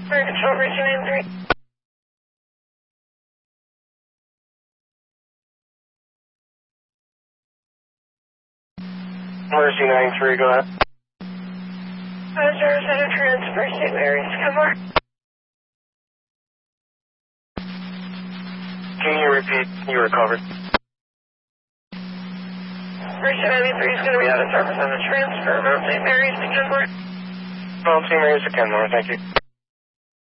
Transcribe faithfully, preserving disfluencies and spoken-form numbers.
Fire Control, Mercy nine three. Mercy nine three, go ahead. Uh, zero seven transfer, Saint Mary's, Kenmore. Can you repeat? You recovered. Mercy ninety-three is going to be out of service on the transfer, Mount Saint Mary's to Kenmore. Mount Saint Mary's to Kenmore, thank you.